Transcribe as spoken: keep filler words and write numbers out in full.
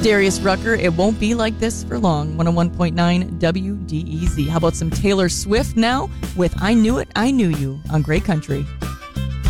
Darius Rucker, it won't be like this for long. one oh one point nine W D E Z. How about some Taylor Swift now with I Knew It, I Knew You on Great Country.